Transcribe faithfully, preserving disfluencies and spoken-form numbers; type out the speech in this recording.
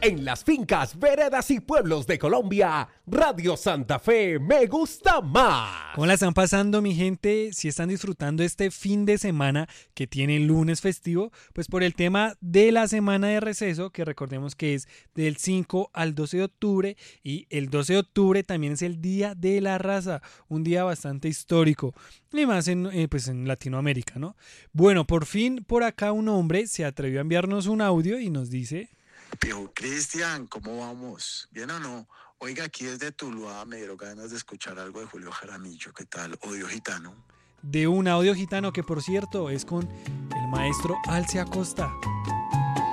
en las fincas, veredas y pueblos de Colombia, Radio Santa Fe me gusta más. ¿Cómo la están pasando, mi gente? Si están disfrutando este fin de semana que tiene lunes festivo, pues por el tema de la semana de receso, que recordemos que es del cinco al doce de octubre, y el doce de octubre también es el Día de la Raza, un día bastante histórico, y más en, eh, pues en Latinoamérica, ¿no? Bueno, por fin por acá un hombre se atrevió a enviarnos un audio y nos dice... Viejo Cristian, ¿cómo vamos? ¿Bien o no? Oiga, aquí desde Tuluá me dieron ganas de escuchar algo de Julio Jaramillo. ¿Qué tal? Odio Gitano. De un audio gitano que, por cierto, es con el maestro Alce Acosta.